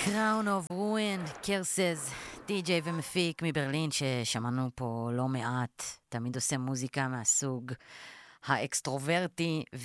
Crown of Ruin, קרסז, די-ג'יי ומפיק מברלין ששמענו פה לא מעט, תמיד עושה מוזיקה מהסוג האקסטרוברטי